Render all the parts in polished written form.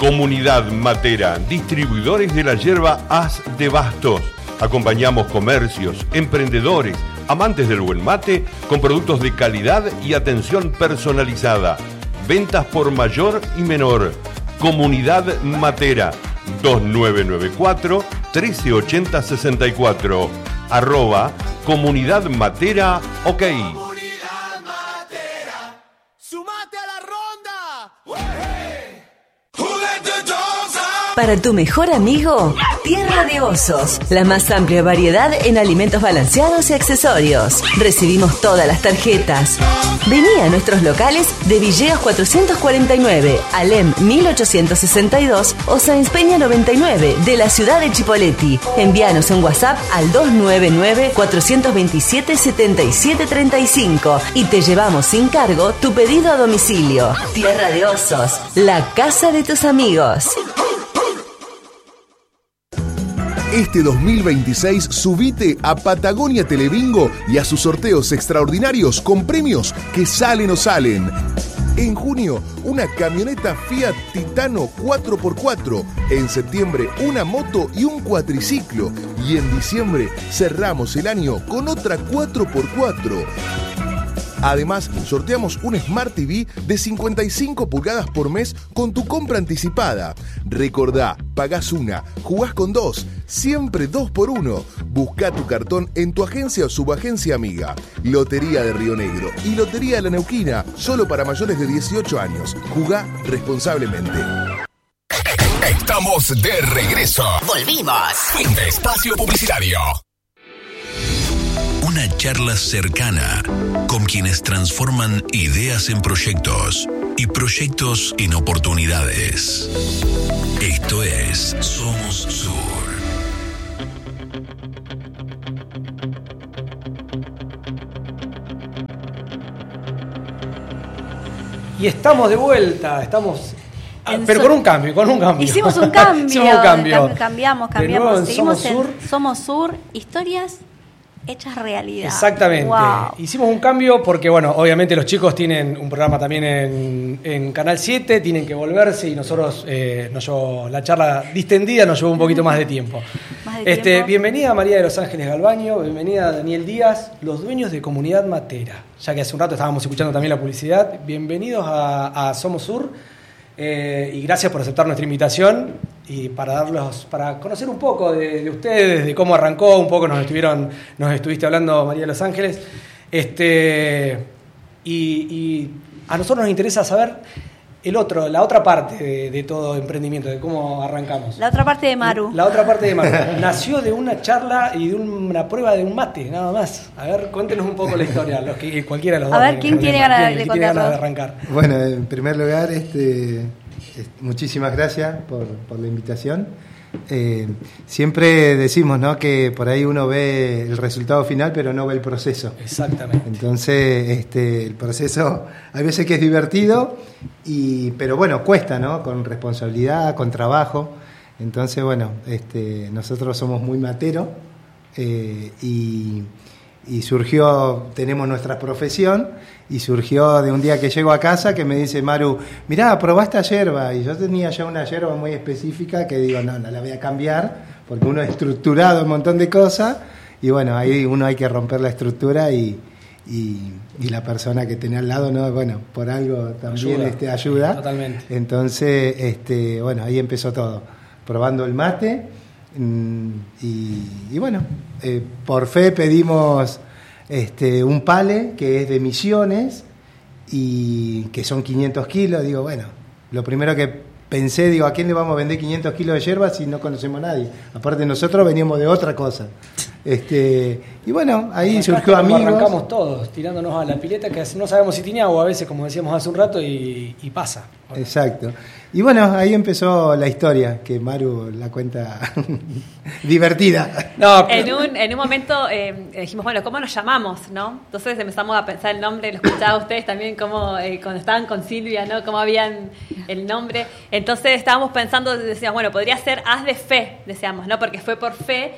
Comunidad Matera, distribuidores de la yerba As de Bastos. Acompañamos comercios, emprendedores, amantes del buen mate con productos de calidad y atención personalizada. Ventas por mayor y menor. Comunidad Matera, 2994 138064. @Comunidad Matera, OK. Para tu mejor amigo, Tierra de Osos. La más amplia variedad en alimentos balanceados y accesorios. Recibimos todas las tarjetas. Vení a nuestros locales de Villegas 449, Alem 1862 o Sáenz Peña 99 de la ciudad de Chipoleti. Envíanos un WhatsApp al 299-427-7735 y te llevamos sin cargo tu pedido a domicilio. Tierra de Osos, la casa de tus amigos. Este 2026 subite a Patagonia Telebingo y a sus sorteos extraordinarios con premios que salen o salen. En junio, una camioneta Fiat Titano 4x4. En septiembre, una moto y un cuatriciclo. Y en diciembre, cerramos el año con otra 4x4. Además, sorteamos un Smart TV de 55 pulgadas por mes con tu compra anticipada. Recordá, pagás una, jugás con dos, siempre 2x1. Buscá tu cartón en tu agencia o subagencia amiga. Lotería de Río Negro y Lotería de la Neuquina, solo para mayores de 18 años. Jugá responsablemente. Estamos de regreso. Volvimos. Fin de espacio publicitario. Una charla cercana con quienes transforman ideas en proyectos y proyectos en oportunidades. Esto es Somos Sur. Y estamos de vuelta, pero con un cambio. Hicimos un cambio. Cambiamos. Seguimos en Somos Sur, historias hechas realidad. Exactamente. Wow. Hicimos un cambio porque, bueno, obviamente los chicos tienen un programa también en Canal 7, tienen que volverse y nosotros, la charla distendida nos llevó un poquito más de tiempo. Bienvenida María de los Ángeles Galvaño, bienvenida Daniel Díaz, los dueños de Comunidad Matera. Ya que hace un rato estábamos escuchando también la publicidad. Bienvenidos a Somos Sur. Y gracias por aceptar nuestra invitación y para conocer un poco de ustedes, de cómo arrancó, un poco nos estuviste hablando, María de los Ángeles, y a nosotros nos interesa saber la otra parte de todo emprendimiento, de cómo arrancamos. La otra parte de Maru. Nació de una charla y de una prueba de un mate, nada más. A ver, cuéntenos un poco la historia, cualquiera de los dos. A ver, ¿quién tiene ganas de contarlo? De arrancar? Bueno, en primer lugar, muchísimas gracias por la invitación. Siempre decimos, ¿no?, que por ahí uno ve el resultado final pero no ve el proceso. Exactamente. Entonces el proceso hay veces que es divertido, pero bueno, cuesta, ¿no?, con responsabilidad, con trabajo. Entonces bueno, nosotros somos muy materos y tenemos nuestra profesión y surgió de un día que llego a casa que me dice Maru, mirá, probá esta yerba, y yo tenía ya una yerba muy específica que digo, no la voy a cambiar porque uno es estructurado un montón de cosas y bueno, ahí uno hay que romper la estructura y la persona que tenía al lado, ¿no?, bueno, por algo también ayuda. Totalmente. Entonces, bueno, ahí empezó todo, probando el mate. Y bueno, por fe pedimos un pale que es de Misiones y que son 500 kilos. Digo, bueno, lo primero que pensé, ¿a quién le vamos a vender 500 kilos de yerba si no conocemos a nadie? Aparte nosotros veníamos de otra cosa. Y bueno, ahí surgió amigos. Arrancamos todos tirándonos a la pileta que no sabemos si tiene agua a veces, como decíamos hace un rato, y pasa. Exacto. Y bueno, ahí empezó la historia, que Maru la cuenta divertida. No, en un momento dijimos, bueno, ¿cómo nos llamamos, no? Entonces empezamos a pensar el nombre, lo escuchaba ustedes también, cómo cuando estaban con Silvia, ¿no?, cómo habían el nombre. Entonces estábamos pensando, decíamos, bueno, podría ser Haz de Fe, decíamos, ¿no? Porque fue por fe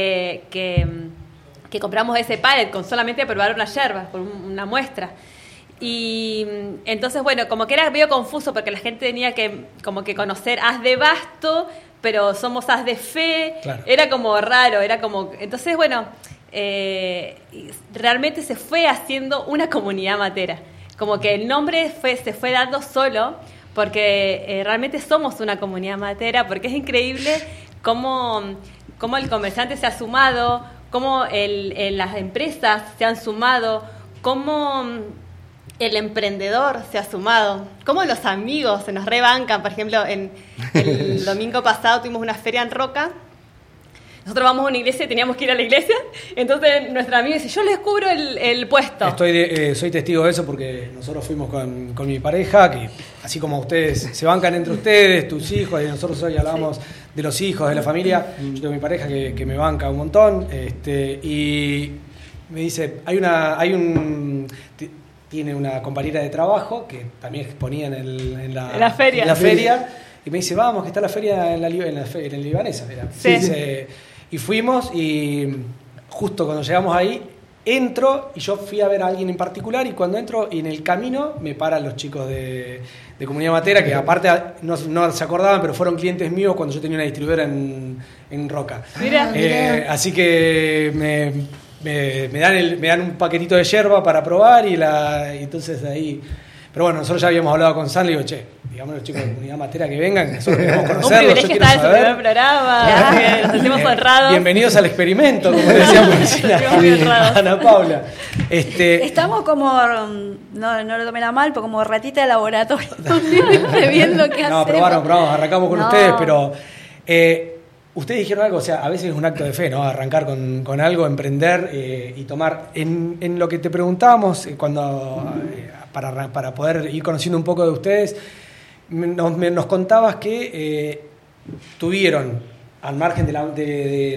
que compramos ese pallet con solamente probar una yerba, por una muestra. Y entonces, bueno, como que era medio confuso porque la gente tenía que como que conocer As de Basto, pero somos As de Fe. Claro. Era como raro, era como... Entonces, bueno, realmente se fue haciendo una comunidad matera. Como que el nombre se fue dando solo porque realmente somos una comunidad matera, porque es increíble cómo el comerciante se ha sumado, cómo las empresas se han sumado, cómo el emprendedor se ha sumado, cómo los amigos se nos rebancan. Por ejemplo, el domingo pasado tuvimos una feria en Roca. Nosotros vamos a una iglesia y teníamos que ir a la iglesia. Entonces nuestra amiga dice, yo les cubro el puesto. Soy testigo de eso porque nosotros fuimos con mi pareja, que así como ustedes se bancan entre ustedes, tus hijos, y nosotros hoy hablamos de los hijos, de la familia. Yo tengo mi pareja que me banca un montón. Y me dice, tiene una compañera de trabajo que también exponía en la feria. Y me dice, vamos, que está la feria en la libanesa. Sí. Y fuimos, y justo cuando llegamos ahí, entro, y yo fui a ver a alguien en particular, y cuando entro, y en el camino me paran los chicos de Comunidad Matera, que aparte no se acordaban, pero fueron clientes míos cuando yo tenía una distribuidora en Roca. Mirá. Así que me dan un paquetito de yerba para probar, y entonces de ahí... Pero bueno, nosotros ya habíamos hablado con San, le digo, digamos a los chicos de Comunidad Matera que vengan, que nosotros queremos conocerlos. Un privilegio estar en su primer programa, nos sentimos honrados. Bienvenidos al experimento, como decíamos Ana Paula. Estamos como, no lo tomen a mal, pero como ratita de laboratorio, siempre viendo qué hacemos. No, probamos, arrancamos con ustedes, pero... ustedes dijeron algo, o sea, a veces es un acto de fe, ¿no? Arrancar con algo, emprender y tomar. En lo que te preguntábamos cuando para poder ir conociendo un poco de ustedes, nos contabas que tuvieron, al margen de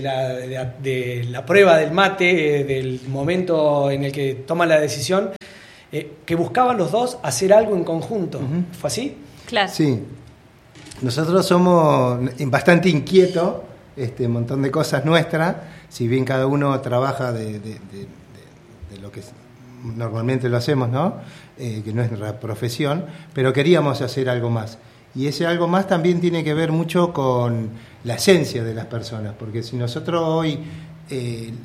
la prueba del mate, del momento en el que toman la decisión, que buscaban los dos hacer algo en conjunto. Uh-huh. ¿Fue así? Claro. Sí. Nosotros somos bastante inquietos, un montón de cosas nuestras, si bien cada uno trabaja de lo que normalmente lo hacemos, ¿no? Que no es nuestra profesión, pero queríamos hacer algo más. Y ese algo más también tiene que ver mucho con la esencia de las personas, porque si nosotros hoy el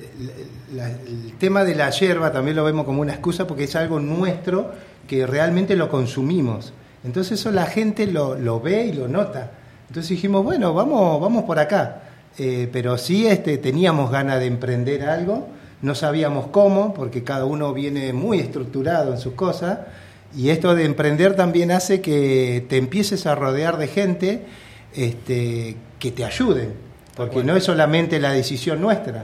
tema de la yerba también lo vemos como una excusa porque es algo nuestro que realmente lo consumimos. Entonces eso la gente lo ve y lo nota. Entonces dijimos, bueno, vamos por acá. Pero sí teníamos ganas de emprender algo, no sabíamos cómo, porque cada uno viene muy estructurado en sus cosas, y esto de emprender también hace que te empieces a rodear de gente que te ayuden, porque no es solamente la decisión nuestra.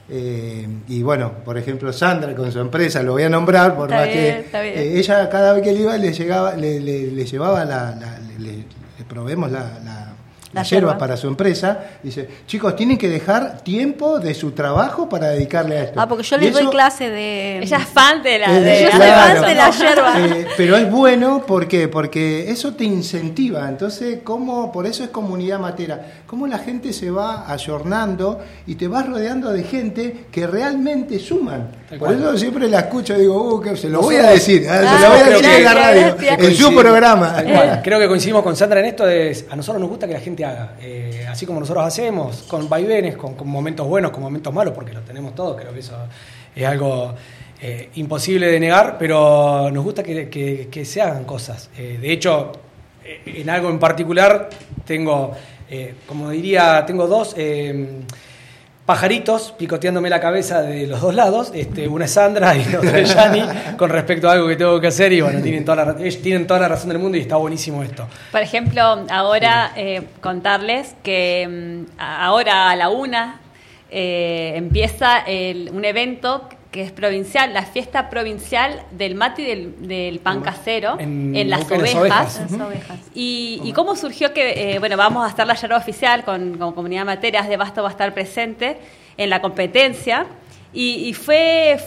Y bueno, por ejemplo, Sandra con su empresa, lo voy a nombrar, por más que ella cada vez que le iba le llevaba le proveemos la yerba para su empresa. Dice, chicos, tienen que dejar tiempo de su trabajo para dedicarle a esto. Porque yo les doy clase de... Ella es fan de la yerba. Pero es bueno, ¿por qué? Porque eso te incentiva. Entonces, por eso es Comunidad Matera. Cómo la gente se va ayornando y te vas rodeando de gente que realmente suman. Por eso siempre la escucho y digo, se lo voy a decir. Se lo voy a decir en la radio, en su programa. Creo que coincidimos con Sandra en esto. A nosotros nos gusta que la gente haga. Así como nosotros hacemos, con vaivenes, con momentos buenos, con momentos malos, porque los tenemos todos. Creo que eso es algo imposible de negar, pero nos gusta que se hagan cosas. De hecho, en algo en particular tengo dos pajaritos picoteándome la cabeza de los dos lados. Una es Sandra y la otra es Yani, con respecto a algo que tengo que hacer, y bueno, tienen toda la razón del mundo, y está buenísimo esto. Por ejemplo, ahora contarles que ahora a la 1 empieza un evento que es provincial, la fiesta provincial del mate y del pan casero en Las Ovejas. Y cómo surgió que, vamos a estar la yerba oficial con Comunidad Matera, As de Basto va a estar presente en la competencia. Y fue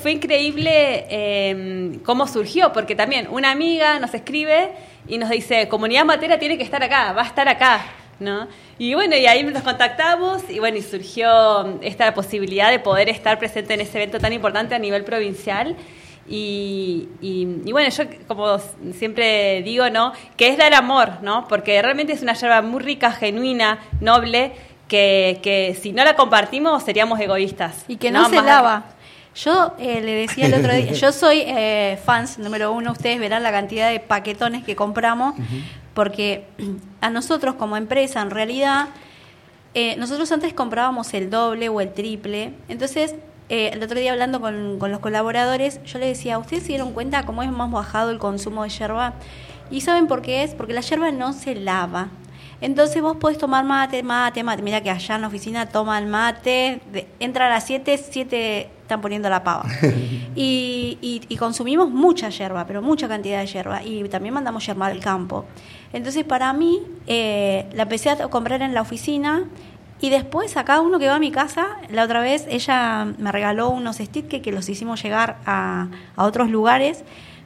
increíble cómo surgió, porque también una amiga nos escribe y nos dice, Comunidad Matera tiene que estar acá, va a estar acá, ¿no? Y bueno, y ahí nos contactamos y surgió esta posibilidad de poder estar presente en ese evento tan importante a nivel provincial. Y bueno, yo como siempre digo, ¿no? Que es dar amor, ¿no? Porque realmente es una yerba muy rica, genuina, noble, que si no la compartimos seríamos egoístas. Y que no se lava. Yo le decía el otro día, yo soy fans número 1, ustedes verán la cantidad de paquetones que compramos, porque a nosotros como empresa, en realidad, nosotros antes comprábamos el doble o el triple, entonces el otro día hablando con los colaboradores, yo les decía, ¿ustedes se dieron cuenta cómo es más bajado el consumo de yerba? ¿Y saben por qué es? Porque la yerba no se lava. Entonces vos podés tomar mate. Mira que allá en la oficina toman mate, entra a las 7 están poniendo la pava. Y consumimos mucha yerba, pero mucha cantidad de yerba. Y también mandamos yerba al campo. Entonces para mí, la empecé a comprar en la oficina. Y después a cada uno que va a mi casa, la otra vez ella me regaló unos stickers que los hicimos llegar a otros lugares,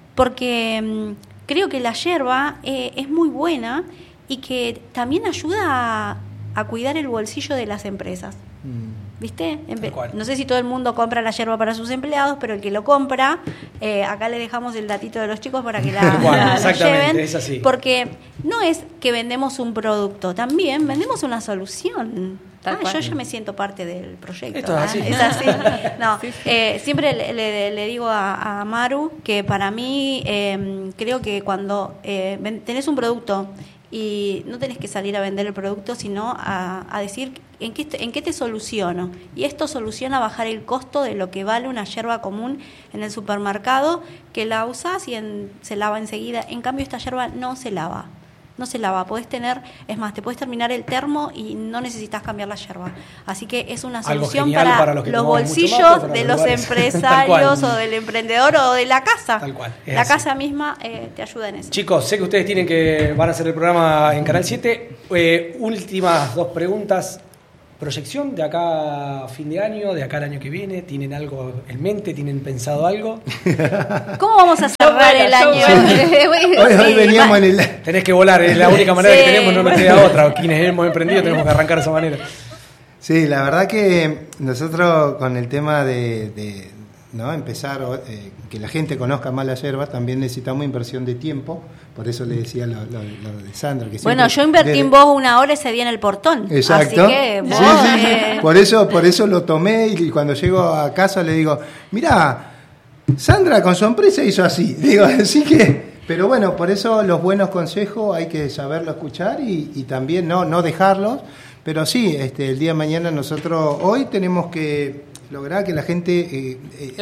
porque creo que la yerba es muy buena y que también ayuda a cuidar el bolsillo de las empresas. ¿Viste? No sé si todo el mundo compra la yerba para sus empleados, pero el que lo compra, acá le dejamos el datito de los chicos para que la lleven. Es así. Porque no es que vendemos un producto, también vendemos una solución. Yo ya me siento parte del proyecto. Esto es así. Es así. No, siempre le digo a Maru que para mí creo que cuando tenés un producto y no tenés que salir a vender el producto, sino a decir en qué te soluciono. Y esto soluciona bajar el costo de lo que vale una yerba común en el supermercado, que la usás y se lava enseguida. En cambio, esta yerba no se lava. No se lava, podés tener, es más, te puedes terminar el termo y no necesitas cambiar la yerba. Así que es una solución para los bolsillos de los empresarios o del emprendedor o de la casa. Tal cual. La casa misma te ayuda en eso. Chicos, sé que ustedes van a hacer el programa en Canal 7. Últimas 2 preguntas. ¿Proyección de acá a fin de año, de acá al año que viene? ¿Tienen algo en mente? ¿Tienen pensado algo? ¿Cómo vamos a cerrar el año? Hoy veníamos en el... Tenés que volar, es la única manera que tenemos, no nos queda otra. Quienes hemos emprendido tenemos que arrancar de esa manera. Sí, la verdad que nosotros con el tema de empezar, que la gente conozca más la yerba, también necesitamos inversión de tiempo. Por eso le decía lo de Sandra. Que bueno, yo invertí en vos 1 hora ese día en el portón. Exacto. Así que vos, sí. Por eso lo tomé y cuando llego a casa le digo, mirá, Sandra con su empresa hizo así. Digo, así que... Pero bueno, por eso los buenos consejos hay que saberlo escuchar y también no dejarlos. Pero sí, el día de mañana nosotros hoy tenemos que lograr que la gente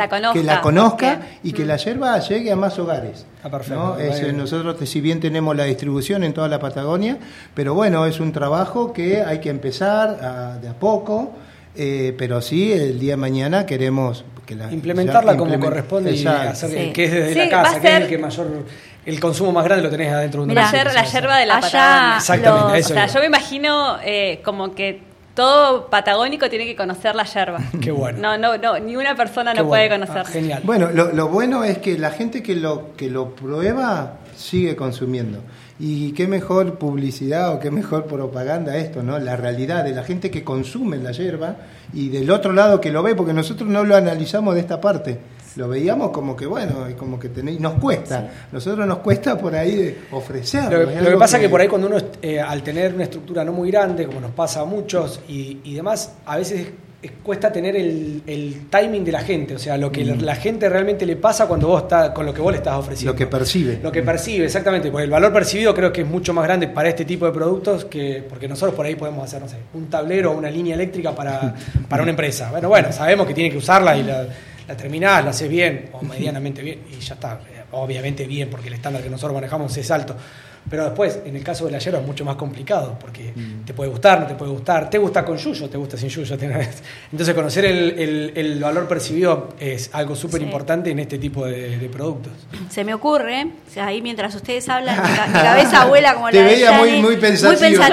la conozca y que la yerba llegue a más hogares. Perfecto. ¿No? Nosotros, si bien tenemos la distribución en toda la Patagonia, pero bueno, es un trabajo que hay que empezar de a poco, pero sí, el día de mañana queremos que implementarla como corresponde y hacer que es desde la casa, que es el que mayor... El consumo más grande lo tenés adentro de una la yerba de la Patagonia. Exactamente, eso. O sea, yo me imagino como que todo patagónico tiene que conocer la yerba. Qué bueno. No, ni una persona puede conocer. Genial. Bueno, lo bueno es que la gente que lo prueba sigue consumiendo. Y qué mejor publicidad o qué mejor propaganda esto, ¿no? La realidad de la gente que consume la yerba y del otro lado que lo ve, porque nosotros no lo analizamos de esta parte. Lo veíamos como que, bueno, como que nos cuesta. Sí. Nosotros nos cuesta por ahí de ofrecerlo. Lo que pasa es que por ahí cuando uno, al tener una estructura no muy grande, como nos pasa a muchos, y demás, a veces cuesta tener el timing de la gente, o sea, lo que la gente realmente le pasa cuando vos estás, con lo que vos le estás ofreciendo. Lo que percibe. Lo que percibe, exactamente. Porque el valor percibido creo que es mucho más grande para este tipo de productos porque nosotros por ahí podemos hacer, no sé, un tablero o una línea eléctrica para una empresa. Bueno, sabemos que tiene que usarla y la terminás, la haces bien o medianamente bien y ya está, obviamente bien porque el estándar que nosotros manejamos es alto, pero después en el caso de la yerba es mucho más complicado porque te puede gustar, no te puede gustar, te gusta con yuyo, te gusta sin yuyo, entonces conocer el valor percibido es algo súper importante en este tipo de productos. Se me ocurre, o sea, ahí mientras ustedes hablan, mi cabeza vuela como te la de veía Yani, muy pensativa.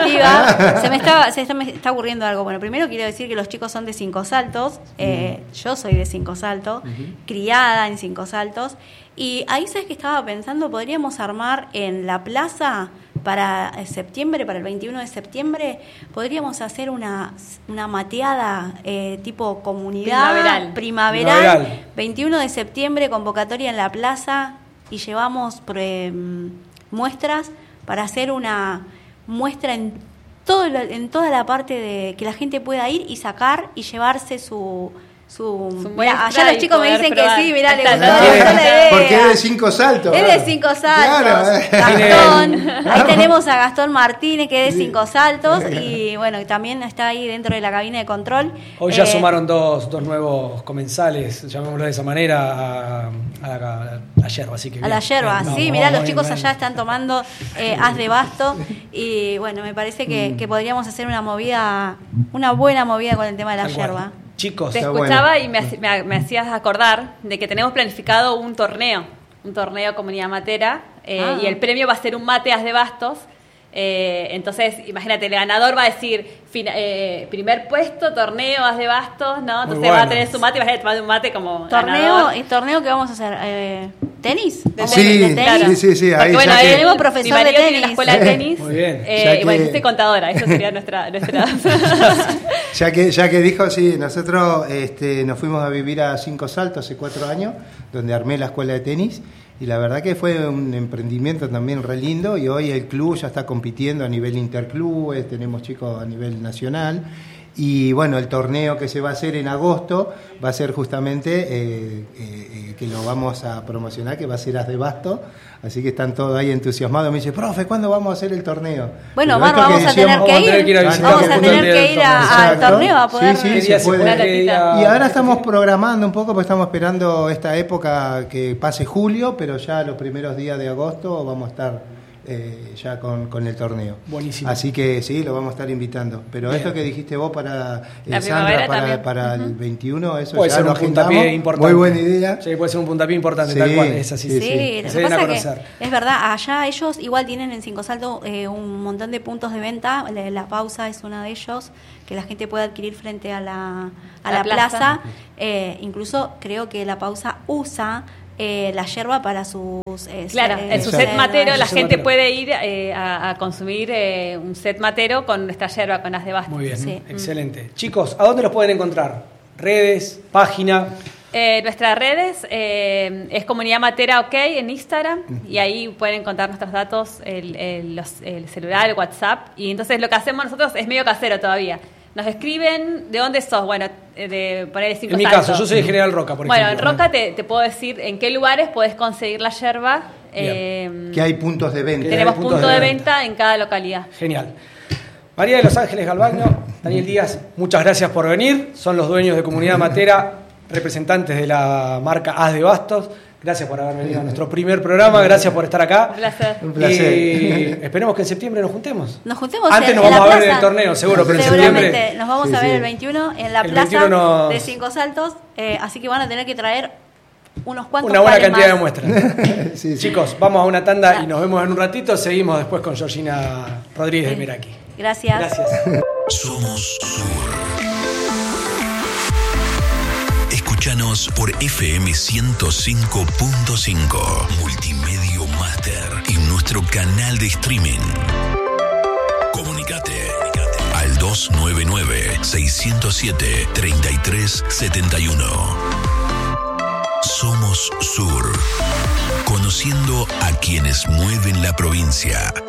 se me está ocurriendo algo. Bueno, primero quiero decir que los chicos son de Cinco Saltos, yo soy de Cinco Saltos, criada en Cinco Saltos, y ahí sabes que estaba pensando, podríamos armar en la plaza para septiembre, para el 21 de septiembre, podríamos hacer una mateada tipo comunidad primaveral. 21 de septiembre, convocatoria en la plaza, y llevamos muestras para hacer una muestra en toda la parte de que la gente pueda ir y sacar y llevarse su mirá, allá los chicos me dicen probar. Que sí, mirá, le gustó. Porque es de 5 saltos. Es de 5 saltos. Claro. Gastón, ahí tenemos a Gastón Martínez, que es de 5 saltos, y bueno, también está ahí dentro de la cabina de control. Hoy ya sumaron dos nuevos comensales, llamémoslo de esa manera, a la yerba, así que a la yerba, sí, mirá, los chicos allá están tomando as de basto, y bueno, me parece que podríamos hacer una buena movida con el tema de la yerba. Chicos, te escuchaba y me hacías acordar de que tenemos planificado un torneo Comunidad Matera, y el premio va a ser un mate as de bastos. Entonces, imagínate, el ganador va a decir primer puesto, torneo as de bastos, ¿no? Entonces va a tener su mate, imagínate, tomar un mate como ganador. ¿Torneo que vamos a hacer? ¿Tenis? Sí, sí. Ahí bueno, tenemos profesor de tenis. En la escuela de tenis. Muy bien. Y bueno, yo soy contadora, eso sería nuestra ya que dijo, sí, nosotros nos fuimos a vivir a 5 Saltos hace 4 años, donde armé la escuela de tenis, y la verdad que fue un emprendimiento también re lindo, y hoy el club ya está compitiendo a nivel interclubes, tenemos chicos a nivel nacional. Y bueno, el torneo que se va a hacer en agosto va a ser justamente que lo vamos a promocionar, que va a ser as de basto. Así que están todos ahí entusiasmados. Me dice, profe, ¿cuándo vamos a hacer el torneo? Bueno, vamos a tener que ir al torneo a poder... Sí, se puede. Y ahora estamos programando un poco, porque estamos esperando esta época que pase julio, pero ya los primeros días de agosto vamos a estar... ya con el torneo. Buenísimo. Así que sí, lo vamos a estar invitando. Pero bien. Esto que dijiste vos para Sandra, para el 21, eso puede ya ser lo un puntapié importante. Muy buena idea. Sí, puede ser un puntapié importante, sí, tal cual. Es así. Sí, lo que pasa que es verdad, allá ellos igual tienen en 5 Saltos un montón de puntos de venta. La pausa es uno de ellos, que la gente puede adquirir frente a la plaza. Incluso creo que la pausa usa la yerba para sus... en su set matero, la gente puede ir a consumir un set matero con nuestra yerba, con as de basto. Muy bien, excelente. Chicos, ¿a dónde los pueden encontrar? ¿Redes? ¿Página? Nuestras redes es Comunidad Matera OK en Instagram, y ahí pueden encontrar nuestros datos, el celular, el WhatsApp, y entonces lo que hacemos nosotros es medio casero todavía. Nos escriben, ¿de dónde sos? Bueno, de poner 5 Saltos. En mi caso, yo soy de General Roca, por ejemplo. Bueno, en Roca te puedo decir en qué lugares podés conseguir la yerba. Que hay puntos de venta. Tenemos puntos de venta en cada localidad. Genial. María de los Ángeles Galvagno, Daniel Díaz, muchas gracias por venir. Son los dueños de Comunidad Matera, representantes de la marca As de Bastos. Gracias por haber venido a nuestro primer programa, gracias por estar acá. Un placer. Y esperemos que en septiembre nos juntemos. Antes nos vamos a ver en el torneo, seguro, pero en septiembre. Nos vamos a ver el 21 en la plaza de 5 Saltos, así que van a tener que traer unos cuantos. Una buena cantidad de muestras. Sí. Chicos, vamos a una tanda y nos vemos en un ratito. Seguimos después con Georgina Rodríguez de Meraki. Gracias. Somos Sur. Escúchanos por FM 105.5, Multimedia Master, y nuestro canal de streaming. Comunicate al 299-607-3371. Somos Sur, conociendo a quienes mueven la provincia.